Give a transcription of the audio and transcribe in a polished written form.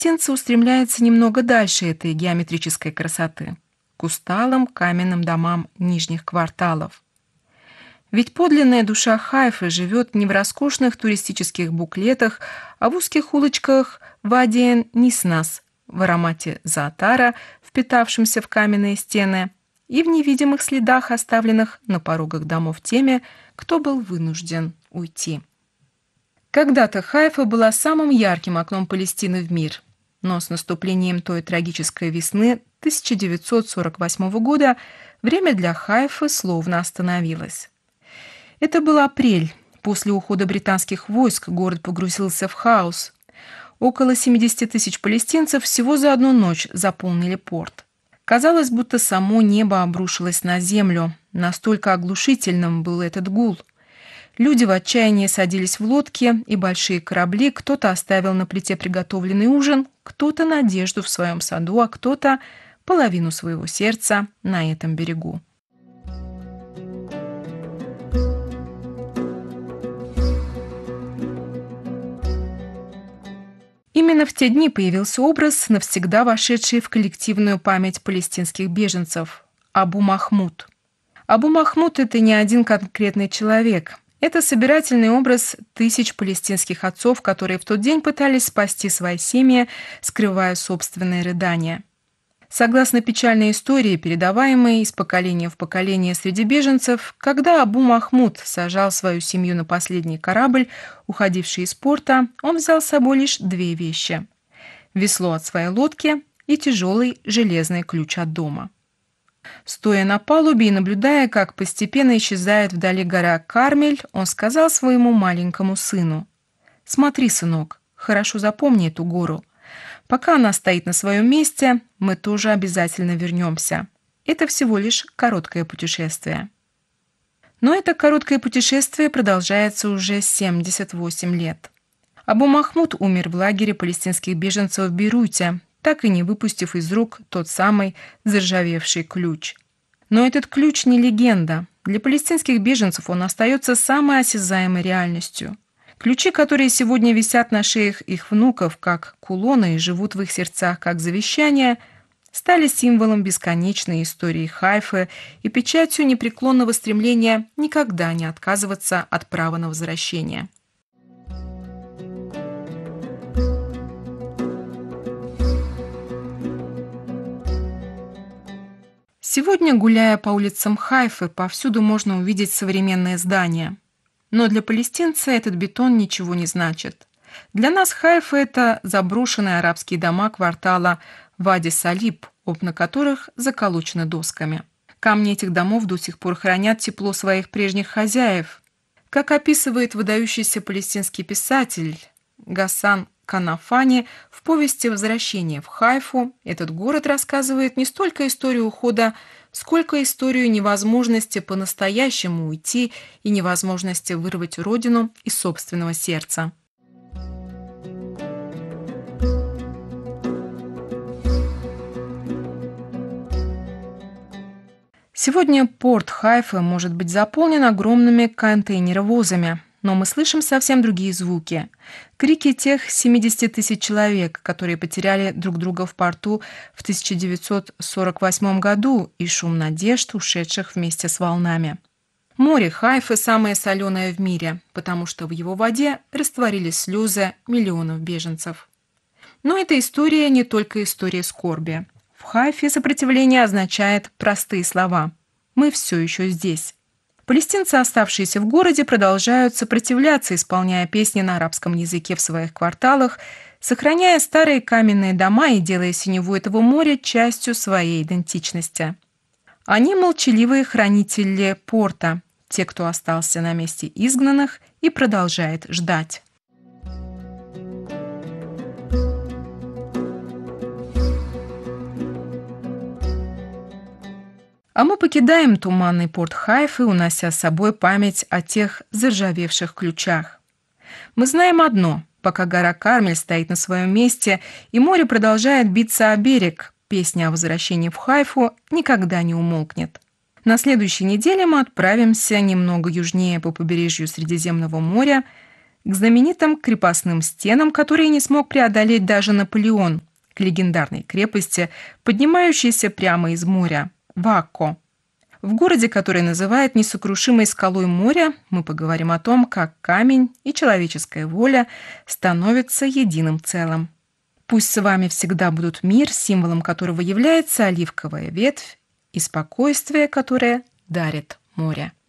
Палестинцы устремляются немного дальше этой геометрической красоты, к усталым каменным домам нижних кварталов. Ведь подлинная душа Хайфы живет не в роскошных туристических буклетах, а в узких улочках Вадиен-Ниснас, в аромате заатара, впитавшемся в каменные стены, и в невидимых следах, оставленных на порогах домов теми, кто был вынужден уйти. Когда-то Хайфа была самым ярким окном Палестины в мир, но с наступлением той трагической весны 1948 года время для Хайфы словно остановилось. Это был апрель. После ухода британских войск город погрузился в хаос. Около 70 тысяч палестинцев всего за одну ночь заполнили порт. Казалось, будто само небо обрушилось на землю. Настолько оглушительным был этот гул. Люди в отчаянии садились в лодки и большие корабли, кто-то оставил на плите приготовленный ужин, кто-то надежду в своем саду, а кто-то половину своего сердца на этом берегу. Именно в те дни появился образ, навсегда вошедший в коллективную память палестинских беженцев – Абу Махмуд. Абу Махмуд – это не один конкретный человек. Это собирательный образ тысяч палестинских отцов, которые в тот день пытались спасти свои семьи, скрывая собственные рыдания. Согласно печальной истории, передаваемой из поколения в поколение среди беженцев, когда Абу Махмуд сажал свою семью на последний корабль, уходивший из порта, он взял с собой лишь две вещи – весло от своей лодки и тяжелый железный ключ от дома. Стоя на палубе и наблюдая, как постепенно исчезает вдали гора Кармель, он сказал своему маленькому сыну: «Смотри, сынок, хорошо запомни эту гору. Пока она стоит на своем месте, мы тоже обязательно вернемся. Это всего лишь короткое путешествие». Но это короткое путешествие продолжается уже 78 лет. Абу Махмуд умер в лагере палестинских беженцев в Бейруте, так и не выпустив из рук тот самый заржавевший ключ. Но этот ключ не легенда. Для палестинских беженцев он остается самой осязаемой реальностью. Ключи, которые сегодня висят на шеях их внуков, как кулоны, и живут в их сердцах, как завещания, стали символом бесконечной истории Хайфы и печатью непреклонного стремления никогда не отказываться от права на возвращение. Сегодня, гуляя по улицам Хайфы, повсюду можно увидеть современные здания. Но для палестинца этот бетон ничего не значит. Для нас Хайфа – это заброшенные арабские дома квартала Вади-Салиб, окна которых заколочены досками. Камни этих домов до сих пор хранят тепло своих прежних хозяев. Как описывает выдающийся палестинский писатель Гасан Канафани в повести «Возвращение в Хайфу», этот город рассказывает не столько историю ухода, сколько историю невозможности по-настоящему уйти и невозможности вырвать родину из собственного сердца. Сегодня порт Хайфы может быть заполнен огромными контейнеровозами, но мы слышим совсем другие звуки. Крики тех 70 тысяч человек, которые потеряли друг друга в порту в 1948 году, и шум надежд, ушедших вместе с волнами. Море Хайфы самое соленое в мире, потому что в его воде растворились слезы миллионов беженцев. Но эта история не только история скорби. В Хайфе сопротивление означает простые слова: «Мы все еще здесь». Палестинцы, оставшиеся в городе, продолжают сопротивляться, исполняя песни на арабском языке в своих кварталах, сохраняя старые каменные дома и делая синеву этого моря частью своей идентичности. Они молчаливые хранители порта, те, кто остался на месте изгнанных и продолжает ждать. А мы покидаем туманный порт Хайфы, унося с собой память о тех заржавевших ключах. Мы знаем одно: пока гора Кармель стоит на своем месте и море продолжает биться о берег, песня о возвращении в Хайфу никогда не умолкнет. На следующей неделе мы отправимся немного южнее по побережью Средиземного моря, к знаменитым крепостным стенам, которые не смог преодолеть даже Наполеон, к легендарной крепости, поднимающейся прямо из моря – Вакко. В городе, который называют несокрушимой скалой моря, мы поговорим о том, как камень и человеческая воля становятся единым целым. Пусть с вами всегда будут мир, символом которого является оливковая ветвь, и спокойствие, которое дарит море.